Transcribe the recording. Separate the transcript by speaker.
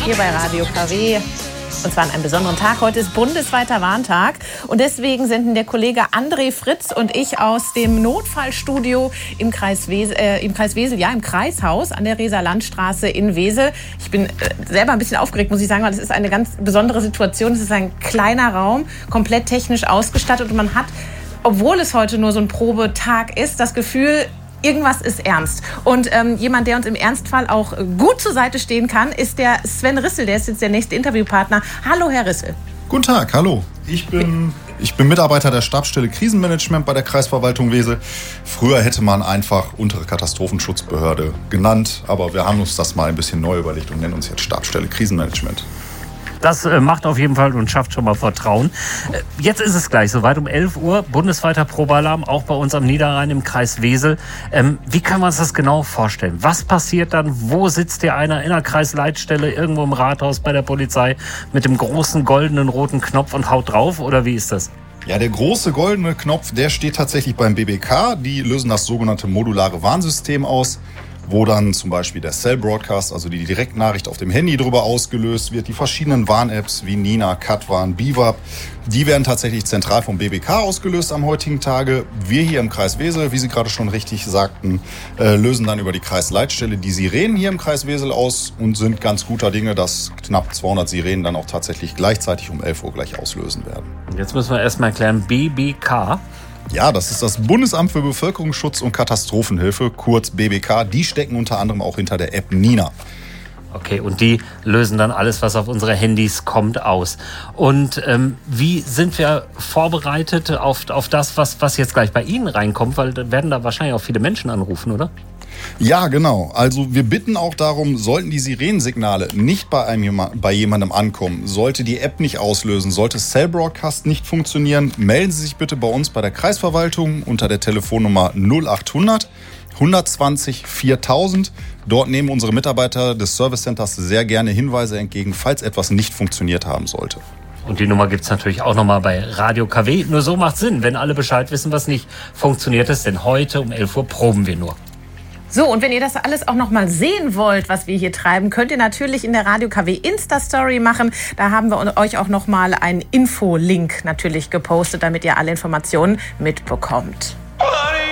Speaker 1: hier bei Radio KW. Und zwar an einem besonderen Tag. Heute ist bundesweiter Warntag. Und deswegen senden der Kollege André Fritz und ich aus dem Notfallstudio im Kreishaus an der Reser-Land-Straße in Wesel. Ich bin selber ein bisschen aufgeregt, muss ich sagen, weil es ist eine ganz besondere Situation. Es ist ein kleiner Raum, komplett technisch ausgestattet. Und man hat, obwohl es heute nur so ein Probetag ist, das Gefühl, irgendwas ist ernst. Und jemand, der uns im Ernstfall auch gut zur Seite stehen kann, ist der Sven Rissel. Der ist jetzt der nächste Interviewpartner. Hallo, Herr Rissel.
Speaker 2: Guten Tag, hallo. Ich bin Mitarbeiter der Stabsstelle Krisenmanagement bei der Kreisverwaltung Wesel. Früher hätte man einfach untere Katastrophenschutzbehörde genannt, aber wir haben uns das mal ein bisschen neu überlegt und nennen uns jetzt Stabsstelle Krisenmanagement.
Speaker 3: Das macht auf jeden Fall und schafft schon mal Vertrauen. Jetzt ist es gleich soweit, um 11 Uhr, bundesweiter Probealarm, auch bei uns am Niederrhein im Kreis Wesel. Wie kann man sich das genau vorstellen? Was passiert dann? Wo sitzt hier einer in der Kreisleitstelle, irgendwo im Rathaus bei der Polizei mit dem großen goldenen roten Knopf und haut drauf? Oder wie ist das?
Speaker 2: Ja, der große goldene Knopf, der steht tatsächlich beim BBK. Die lösen das sogenannte modulare Warnsystem aus, wo dann zum Beispiel der Cell Broadcast, also die Direktnachricht auf dem Handy drüber ausgelöst wird. Die verschiedenen Warn-Apps wie Nina, Katwarn, BIWAP, die werden tatsächlich zentral vom BBK ausgelöst am heutigen Tage. Wir hier im Kreis Wesel, wie Sie gerade schon richtig sagten, lösen dann über die Kreisleitstelle die Sirenen hier im Kreis Wesel aus und sind ganz guter Dinge, dass knapp 200 Sirenen dann auch tatsächlich gleichzeitig um 11 Uhr gleich auslösen werden.
Speaker 3: Jetzt müssen wir erstmal erklären, BBK.
Speaker 2: Ja, das ist das Bundesamt für Bevölkerungsschutz und Katastrophenhilfe, kurz BBK. Die stecken unter anderem auch hinter der App Nina.
Speaker 3: Okay, und die lösen dann alles, was auf unsere Handys kommt, aus. Und wie sind wir vorbereitet auf das, was jetzt gleich bei Ihnen reinkommt? Weil da werden da wahrscheinlich auch viele Menschen anrufen, oder?
Speaker 2: Ja, genau. Also wir bitten auch darum, sollten die Sirenensignale nicht bei jemandem ankommen, sollte die App nicht auslösen, sollte Cell Broadcast nicht funktionieren, melden Sie sich bitte bei uns bei der Kreisverwaltung unter der Telefonnummer 0800 120 4000. Dort nehmen unsere Mitarbeiter des Service Centers sehr gerne Hinweise entgegen, falls etwas nicht funktioniert haben sollte.
Speaker 3: Und die Nummer gibt es natürlich auch nochmal bei Radio KW. Nur so macht Sinn, wenn alle Bescheid wissen, was nicht funktioniert ist. Denn heute um 11 Uhr proben wir nur.
Speaker 1: So, und wenn ihr das alles auch noch mal sehen wollt, was wir hier treiben, könnt ihr natürlich in der Radio KW Insta-Story machen. Da haben wir euch auch noch mal einen Info-Link natürlich gepostet, damit ihr alle Informationen mitbekommt.